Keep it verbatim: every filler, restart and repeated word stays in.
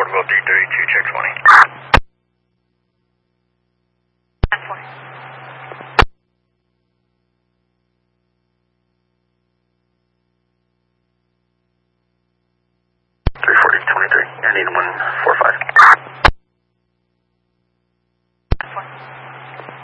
Portable D thirty-two, check twenty. three forty, twenty-three, I need one four